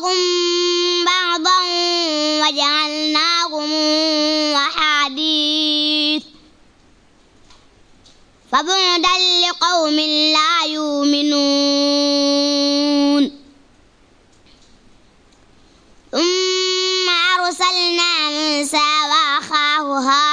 بعضكم بعضا وجعلناكم أحاديث فبعدا لقوم لا يؤمنون ثم أرسلنا موسى وأخاه هارون